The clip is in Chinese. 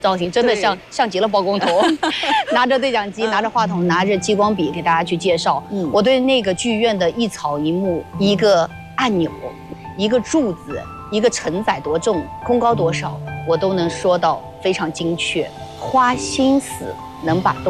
造型真的像极了包工头，拿着对讲机，拿着话筒，拿着激光笔给大家去介绍。我对那个剧院的一草一木、一个按钮、一个柱子、一个承载多重、空高多少，我都能说到非常精确，花心思能把